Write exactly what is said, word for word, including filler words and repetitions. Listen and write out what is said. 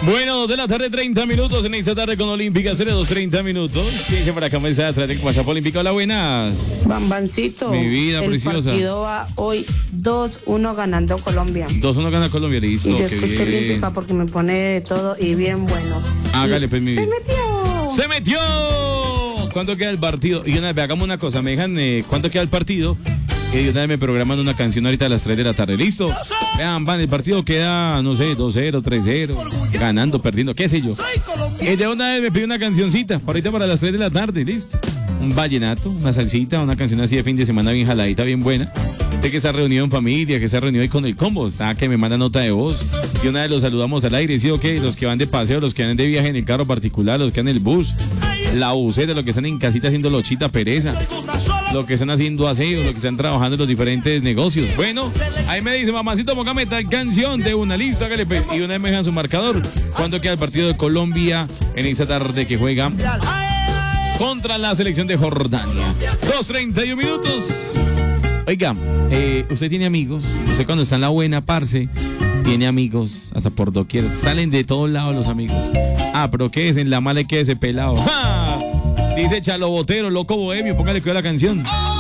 Bueno, dos de la tarde, treinta minutos en esta tarde con Olímpica, cero dos, treinta minutos. ¿Quién dice para acá mensaje atrás de WhatsApp Olímpica? Hola, buenas. Bambancito. Mi vida el preciosa. El partido va hoy dos uno ganando Colombia. dos uno gana Colombia, listo. Y yo qué escuché bien. Olímpica porque me pone de todo y bien bueno. Hágale, Y pues, mi ¡se vida. metió! ¡Se metió! ¿Cuánto queda el partido? Y una vez, hagamos una cosa, me dejan, eh, ¿cuánto queda el partido? Y de una vez me programan una canción ahorita a las tres de la tarde, ¿listo? Vean, van, el partido queda, no sé, dos cero, tres cero, ganando, perdiendo, qué sé yo. Y de una vez me pide una cancioncita, ahorita para las tres de la tarde, ¿listo? Un vallenato, una salsita, una canción así de fin de semana bien jaladita, bien buena. Usted que se ha reunido en familia, que se ha reunido ahí con el combo, está que me manda nota de voz. Y una vez los saludamos al aire, ¿sí o qué? Los que van de paseo, los que van de viaje en el carro particular, los que van en el bus, la buseta, los que están en casita haciendo lochita, pereza, los que están haciendo aseo, los que están trabajando en los diferentes negocios. Bueno, ahí me dice, mamacito, póngame tal canción de una lista, hágale, pues, y una vez me dejan su marcador. ¿Cuánto queda el partido de Colombia en esta tarde que juega contra la selección de Jordania? dos treinta y uno minutos. Oiga, eh, usted tiene amigos, usted cuando está en la buena, parce, tiene amigos hasta por doquier, salen de todos lados los amigos. Ah, pero ¿qué es? En la mala y qué ese pelado. ¡Ja! Dice Chalo Botero, loco bohemio, póngale cuidado a la canción.